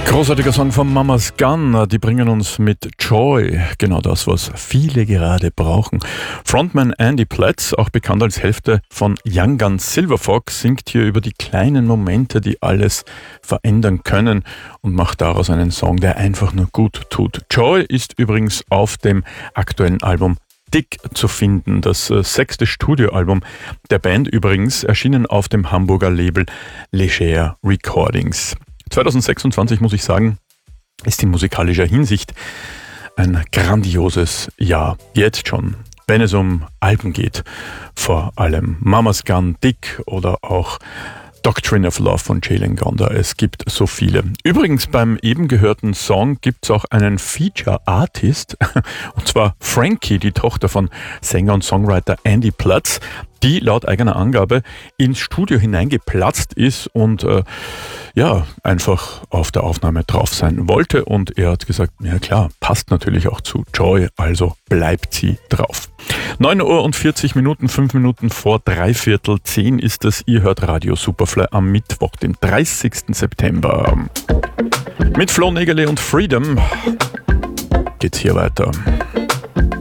Großartiger Song von Mama's Gun, die bringen uns mit Joy, genau das, was viele gerade brauchen. Frontman Andy Platz, auch bekannt als Hälfte von Young Guns Silver Fox, singt hier über die kleinen Momente, die alles verändern können und macht daraus einen Song, der einfach nur gut tut. Joy ist übrigens auf dem aktuellen Album Dick zu finden, das 6. Studioalbum der Band übrigens, erschienen auf dem Hamburger Label Leger Recordings. 2026, muss ich sagen, ist in musikalischer Hinsicht ein grandioses Jahr. Jetzt schon, wenn es um Alben geht. Vor allem Mama's Gun, Dick oder auch Doctrine of Love von Jalen Gonda. Es gibt so viele. Übrigens, beim eben gehörten Song gibt es auch einen Feature-Artist, und zwar Frankie, die Tochter von Sänger und Songwriter Andy Platz, die laut eigener Angabe ins Studio hineingeplatzt ist und einfach auf der Aufnahme drauf sein wollte. Und er hat gesagt, ja klar, passt natürlich auch zu Joy, also bleibt sie drauf. 9 Uhr und 40 Minuten, 5 Minuten vor 9:45 ist es. Ihr hört Radio Superfly am Mittwoch, dem 30. September. Mit Flo Nägele und Freedom geht's hier weiter.